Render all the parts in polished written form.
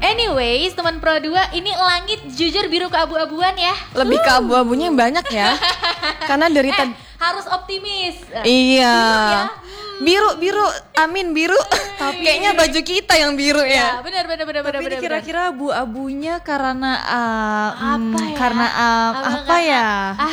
Anyways, teman Pro 2, ini langit jujur biru keabu-abuan ya. Lebih ke abu-abunya yang banyak ya. Karena dari tadi harus optimis. iya. Biru, amin biru. Kayaknya baju kita yang biru ya. Benar. Tapi ini kira-kira abu-abunya karena apa ya?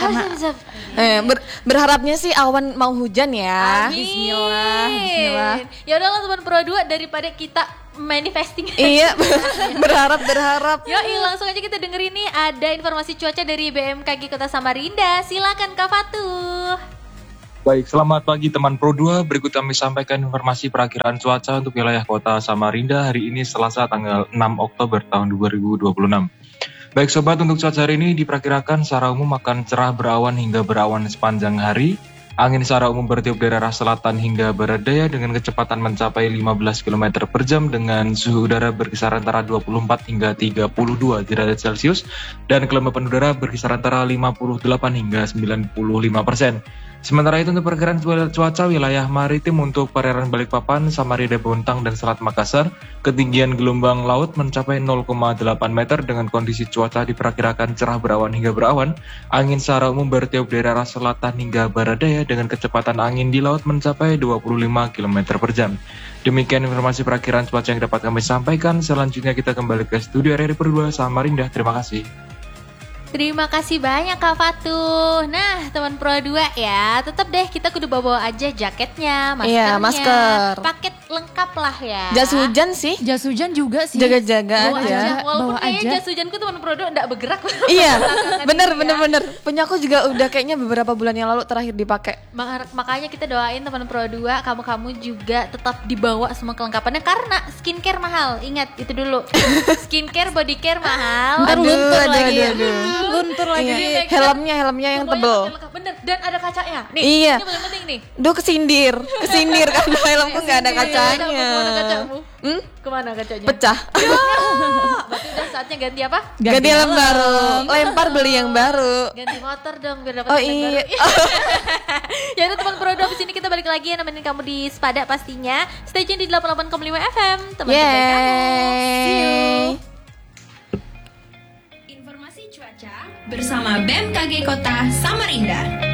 Berharapnya sih awan mau hujan ya. Amin. Bismillah. Ya udahlah teman Pro 2, daripada kita manifesting. Iya, berharap. Yoi, langsung aja kita dengerin nih ada informasi cuaca dari BMKG Kota Samarinda. Silakan Kak Fatuh. Baik, selamat pagi teman Pro 2. Berikut kami sampaikan informasi perakiraan cuaca untuk wilayah Kota Samarinda hari ini Selasa tanggal 6 Oktober tahun 2026. Baik sobat, untuk cuaca hari ini diperkirakan secara umum akan cerah berawan hingga berawan sepanjang hari. Angin secara umum bertiup dari arah selatan hingga barat daya dengan kecepatan mencapai 15 km per jam dengan suhu udara berkisar antara 24 hingga 32 derajat Celcius dan kelembapan udara berkisar antara 58 hingga 95%. Sementara itu untuk perkiraan cuaca wilayah maritim untuk perairan Balikpapan, Samarinda, Bontang, dan Selat Makassar, ketinggian gelombang laut mencapai 0,8 meter dengan kondisi cuaca diperkirakan cerah berawan hingga berawan. Angin secara umum bertiup dari arah selatan hingga barat daya dengan kecepatan angin di laut mencapai 25 km per jam. Demikian informasi perakiraan cuaca yang dapat kami sampaikan. Selanjutnya kita kembali ke studio RRI Pro 2 Samarinda. Terima kasih. Terima kasih banyak Kak Fatuh. Nah teman Pro 2 ya, tetap deh kita kudu bawa aja jaketnya, maskernya. Iya, masker. Paket lengkap lah ya. Jas hujan sih. Jas hujan juga sih. Jaga-jaga Bawa aja. Walaupun Bawa kayaknya aja. jas hujanku teman Pro 2 enggak bergerak. Iya, bener. Punya aku juga udah kayaknya beberapa bulan yang lalu terakhir dipakai. Makanya kita doain teman Pro 2, kamu juga tetap dibawa semua kelengkapannya karena skincare mahal. Ingat itu dulu. Skincare, body care mahal. Ntar luntur lagi. Aduh. Luntur lagi. Iya. Helmnya yang tebel. Bener, dan ada kacanya. Nih, Iya. ini paling penting nih. Duh kesindir karena helmku nggak ada kacanya. Kemana kacamu? Kemana kacanya? Pecah. Berarti udah saatnya ganti apa? Ganti helm baru. Lempar beli yang baru. Ganti motor dong biar dapat Oh helm iya. baru. Ya udah teman Pro 2, abis ini kita balik lagi ya nemenin kamu di Spada pastinya. Stay tune di 88,5 FM. Teman terbaik kamu. See you. Informasi cuaca bersama BMKG Kota Samarinda.